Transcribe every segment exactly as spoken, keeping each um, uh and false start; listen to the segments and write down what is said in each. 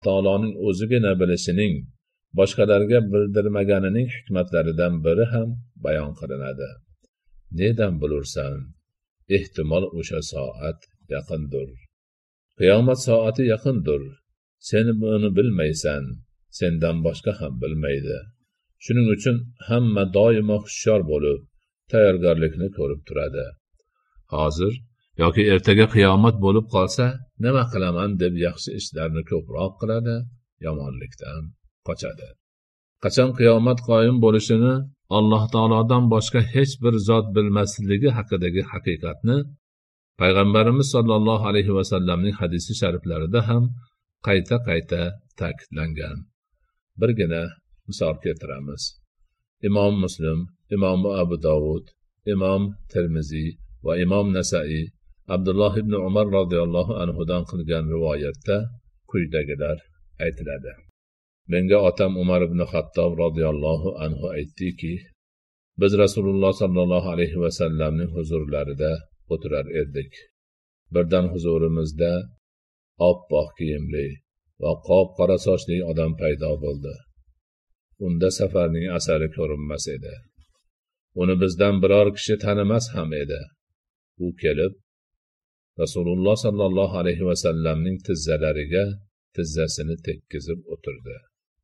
taoloning o'zigina bilishining, boshqalarga bildirmaganining hikmatlaridan biri ham bayon qilinadi. Nedan bilursan? Ehtimol o'sha soat yaqindir. Qiyomat soati yaqindir. Sen buni bilmaysan, sendan boshqa ham bilmaydi. Shuning uchun hamma doimo hushyor bo'lib, tayyorgarlikni ko'rib turadi. Hozir yoki ertaga qiyomat bo'lib qolsa, nima qilaman deb yaxshi ishlarni ko'proq qiladi, yomonlikdan qochadi. Qachon qiyomat qoyim bo'lishini Alloh taolodan boshqa hech bir zot bilmasligi haqidagi haqiqatni Payg'ambarimiz sollallohu alayhi va sallamning hadisi shariflarida ham qayta-qayta ta'kidlangan. Birgina misol keltiramiz. Imom Muslim, Imom Abu Dovud, Imom Termiziy va Imom Nasa'iy Abdulloh ibn Umar radhiyallohu anhudan qilgan rivoyatda quyidagilar aytiladi. Menga otam Umar ibn Xattob radhiyallohu anhu aytdiki, biz Rasululloh sallallohu alayhi va sallamning huzurlarida o'tirar edik. Birdan huzurimizda oppoq kiyimli va qop-qora sochli odam paydo bo'ldi. Unda safarning asari ko'rinmas edi. Uni bizdan biror kishi tanimas ham edi. U kelib Rasululloh sallallohu alayhi va sallamning tizzalariga tizzasini tekkizib o'tirdi.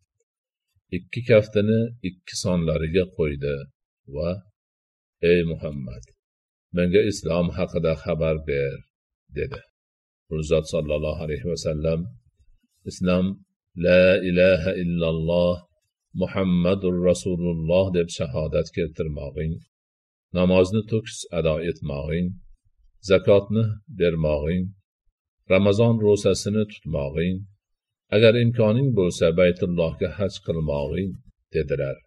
Ikki kaftini ikki sonlariga qo'ydi va ey Muhammad, menga islom haqida xabar ber, dedi. Zot sallallohu alayhi va sallam islom la ilaha illalloh Muhammadur Rasululloh deb shahodat keltirmog'ing, namozni to'kis ado etmog'ing, zakotni bermog'ing, Ramazon ro'zasini tutmog'ing, agar imkoning bo'lsa Baytullohga haj qilmog'ing dedilar.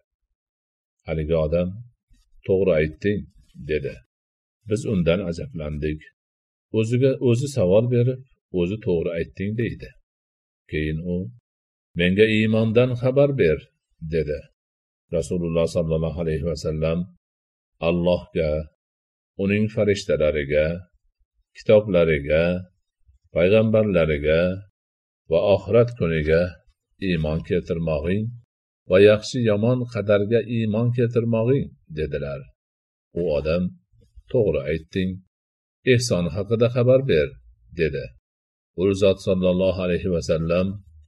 Haligi odam to'g'ri aytding dedi. Biz undan ajablandik. O'ziga o'zi savol berib, o'zi to'g'ri aytding deydi. Keyin u menga iymondan xabar ber dedi. Rasululloh sallallohu alayhi va sallam Allohga, uning farishtalariga, kitoblariga, payg'ambarlariga va oxirat kuniga iymon keltirmog'ing va yaxshi yomon qadarga iymon keltirmog'ing dedilar. U odam to'g'ri aytding, ehson haqida xabar ber dedi. U zot sallallohu alayhi va sallam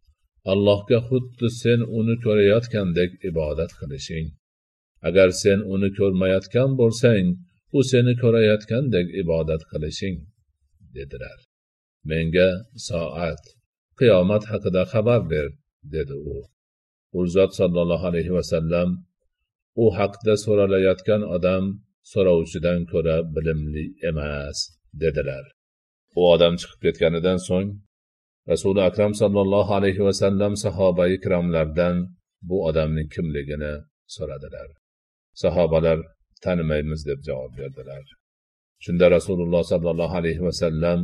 Allohga xuddi sen uni ko'rayotgandek ibodat qilishing. Agar sen uni ko'rmayotgan bo'lsang, u seni ko'rayotgandek ibodat qilishing dedilar. Menga soat, qiyomat haqida xabar ber dedi u. U zot sallallohu alayhi va sallam u haqda so'ralayotgan odam so'rovchidan ko'ra bilimli emas dedilar. U odam chiqib ketganidan so'ng Rasuli akram sallallohu alayhi va sallam sahoba ikromlardan bu odamning kimligini so'radilar. Sahobalar tanimaymiz deb javob berdilar. Shunda Rasululloh sallallohu alayhi va sallam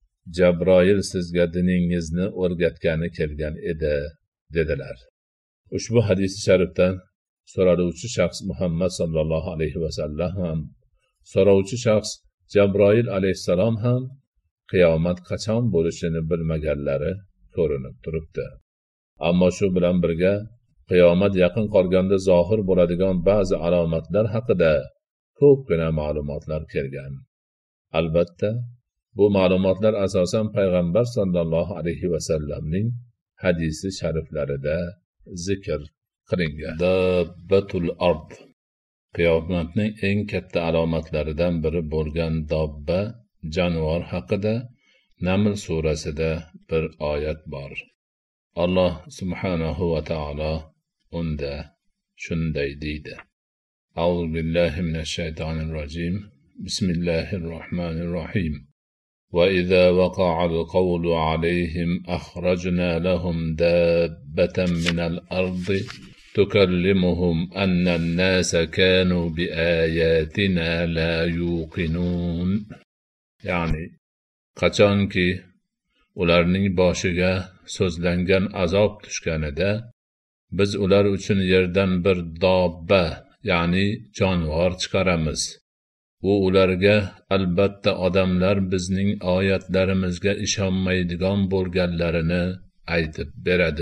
Jabroil sizga diningizni o'rgatgani kelgan edi dedilar. Ushbu hadis sharifdan so'raluvchi shaxs Muhammad sallallohu alayhi va sallam ham, so'rovchi shaxs Jabroil alayhissalom ham qiyomat qachon bo'lishini bilmaganlari ko'rinib turibdi. Ammo shu bilan birga qiyomat yaqin qolganda zohir bo'ladigan ba'zi alomatlar haqida ko'pgina ma'lumotlar kelgan. Albatta, bu ma'lumotlar asosan payg'ambar sallallohu alayhi va sallamning hadisi shariflarida zikr qilingan. Dabbatul ard. Qiyomatning eng katta alomatlaridan biri bo'lgan dobba jonivor haqida Naml surasida bir oyat bor. Alloh subhanahu va taolo unda shunday deydi. A'udhu billahi minash shaytonir rojim. Bismillahir rohmanir rohim. وَإِذَا وَقَعَ الْقَوْلُ عَلَيْهِمْ أَخْرَجْنَا لَهُمْ دَابَّةً مِنَ الْأَرْضِ تُكَلِّمُهُمْ أَنَّ النَّاسَ كَانُوا بِآيَاتِنَا لَا يُوقِنُونَ. Ya'ni qachonki ularning boshiga so'zlangan azob tushganida biz ular uchun yerdan bir dobba, ya'ni jonivor chiqaramiz. U ularga albatta odamlar bizning oyatlarimizga ishonmaydigan bo'lganlarini aytib beradi.